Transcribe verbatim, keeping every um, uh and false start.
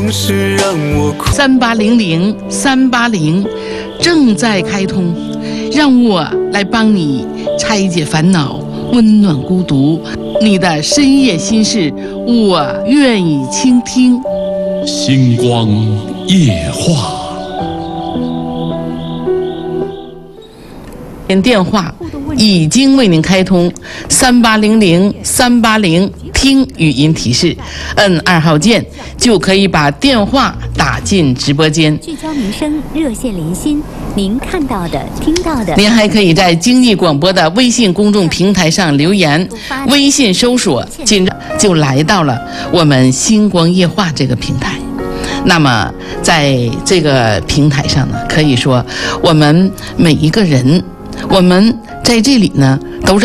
总是让我哭。 三八零零三八零正在开通，让我来帮你拆解烦恼，温暖孤独。你的深夜心事，我愿意倾听。 星光夜话。 电话已经为您开通，三八零零三八零听语音提示，摁二号键就可以把电话打进直播间。 聚焦民生，热线连心，您看到的、听到的。 您还可以在经济广播的微信公众平台上留言，微信搜索紧就来到了我们星光夜话这个平台。那么在这个平台上呢，可以说我们每一个人，我们在这里呢都在